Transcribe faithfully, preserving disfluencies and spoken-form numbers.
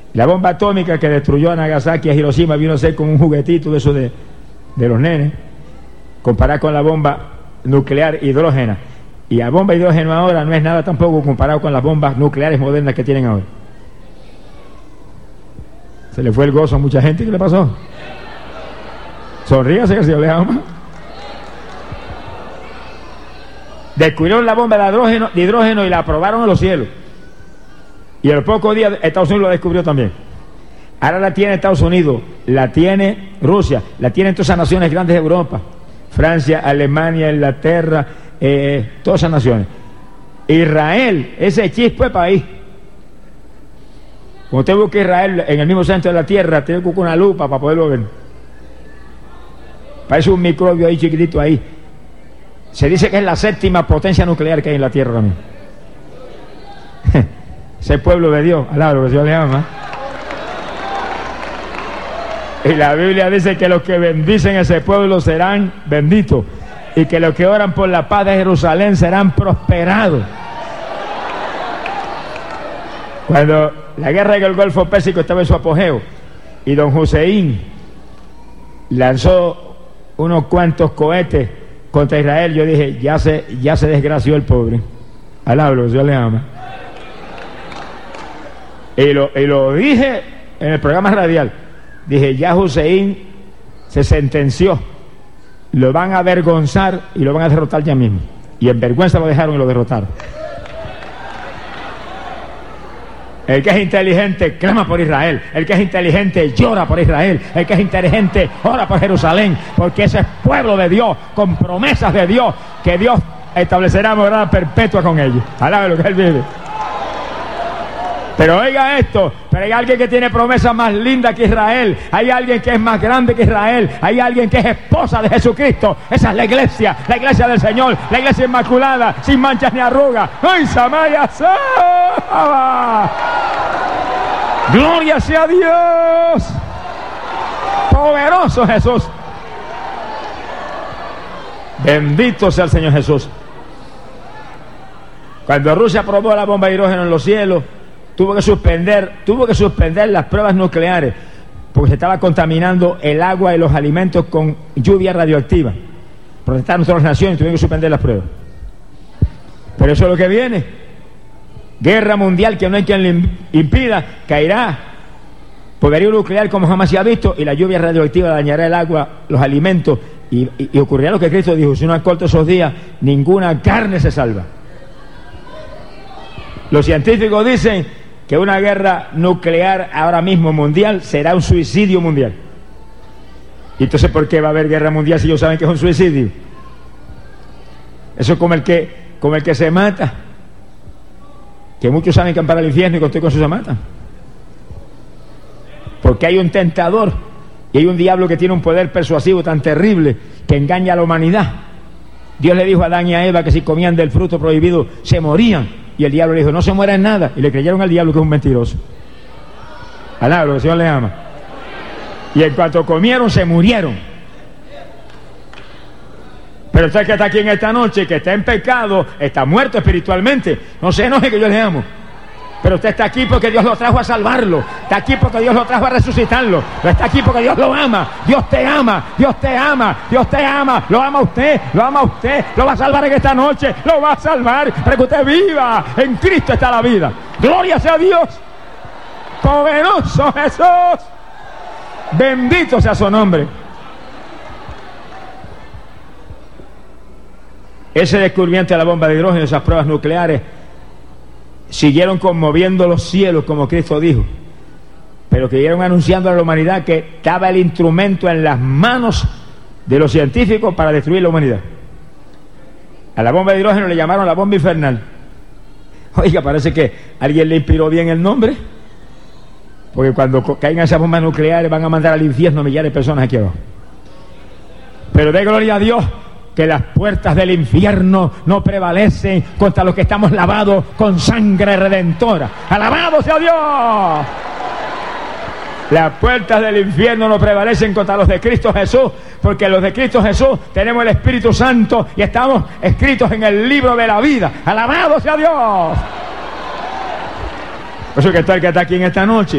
La bomba atómica que destruyó a Nagasaki y a Hiroshima vino a ser como un juguetito de eso de, de los nenes, comparado con la bomba nuclear hidrógena. Y la bomba hidrógeno ahora no es nada tampoco comparado con las bombas nucleares modernas que tienen ahora. Se le fue el gozo a mucha gente. ¿Qué le pasó? Sonríase, que se le ama. Descubrieron la bomba de hidrógeno, de hidrógeno y la aprobaron en los cielos. Y a los pocos días Estados Unidos la descubrió también. Ahora la tiene Estados Unidos, la tiene Rusia, la tienen todas esas naciones grandes de Europa. Francia, Alemania, Inglaterra, eh, todas esas naciones. Israel, ese chispo es país. Cuando usted busca Israel en el mismo centro de la tierra, tiene que buscar una lupa para poderlo ver. Parece un microbio ahí chiquitito ahí. Se dice que es la séptima potencia nuclear que hay en la tierra también. Ese pueblo de Dios, alá lo que Dios le ama. Y la Biblia dice que los que bendicen ese pueblo serán benditos, y que los que oran por la paz de Jerusalén serán prosperados. Cuando la guerra del Golfo Pérsico estaba en su apogeo y don Hussein lanzó unos cuantos cohetes contra Israel, yo dije, ya se, ya se desgració el pobre. Alá lo que Dios le ama. Y lo, y lo dije en el programa radial. Dije, ya Hussein se sentenció, lo van a avergonzar y lo van a derrotar ya mismo. Y en vergüenza lo dejaron y lo derrotaron. El que es inteligente clama por Israel. El que es inteligente llora por Israel. El que es inteligente ora por Jerusalén, porque ese es pueblo de Dios, con promesas de Dios, que Dios establecerá morada perpetua con ellos. Alabe lo que él vive. Pero oiga esto, pero hay alguien que tiene promesas más lindas que Israel. Hay alguien que es más grande que Israel. Hay alguien que es esposa de Jesucristo. Esa es la iglesia, la iglesia del Señor, la iglesia inmaculada, sin manchas ni arrugas. ¡Ay, Samaya Saba! ¡Gloria sea a Dios! ¡Poderoso Jesús! Bendito sea el Señor Jesús. Cuando Rusia probó la bomba de hidrógeno en los cielos, tuvo que suspender, tuvo que suspender las pruebas nucleares, porque se estaba contaminando el agua y los alimentos con lluvia radioactiva. Protestaron todas las naciones y tuvieron que suspender las pruebas. Pero eso es lo que viene. Guerra mundial que no hay quien le impida, caerá poderío nuclear como jamás se ha visto, y la lluvia radioactiva dañará el agua, los alimentos, y, y, y ocurrirá lo que Cristo dijo: si no acorto esos días, ninguna carne se salva. Los científicos dicen que una guerra nuclear ahora mismo mundial será un suicidio mundial. ¿Y entonces por qué va a haber guerra mundial si ellos saben que es un suicidio? Eso es como el que, como el que se mata, que muchos saben que van para el infierno y con todo con eso se matan. Porque hay un tentador y hay un diablo que tiene un poder persuasivo tan terrible que engaña a la humanidad. Dios le dijo a Adán y a Eva que si comían del fruto prohibido se morían. Y el diablo le dijo, no se muera en nada. Y le creyeron al diablo que es un mentiroso. Alá, lo que el Señor le ama. Y en cuanto comieron, se murieron. Pero usted que está aquí en esta noche, que está en pecado, está muerto espiritualmente. No se enoje que yo le amo. Pero usted está aquí porque Dios lo trajo a salvarlo. Está aquí porque Dios lo trajo a resucitarlo. Está aquí porque Dios lo ama. Dios te ama, Dios te ama, Dios te ama. Lo ama usted, lo ama usted. Lo va a salvar en esta noche, lo va a salvar para que usted viva. En Cristo está la vida. Gloria sea a Dios. Poderoso Jesús. Bendito sea su nombre. Ese descubrimiento de la bomba de hidrógeno, esas pruebas nucleares, siguieron conmoviendo los cielos, como Cristo dijo, pero que siguieron anunciando a la humanidad que estaba el instrumento en las manos de los científicos para destruir la humanidad. A la bomba de hidrógeno le llamaron la bomba infernal. Oiga, parece que alguien le inspiró bien el nombre, porque cuando caigan esas bombas nucleares van a mandar al infierno millares de personas aquí abajo. Pero dé gloria a Dios que las puertas del infierno no prevalecen contra los que estamos lavados con sangre redentora. ¡Alabado sea Dios! Las puertas del infierno no prevalecen contra los de Cristo Jesús, porque los de Cristo Jesús tenemos el Espíritu Santo y estamos escritos en el libro de la vida. ¡Alabado sea Dios! Por eso que está el que está aquí en esta noche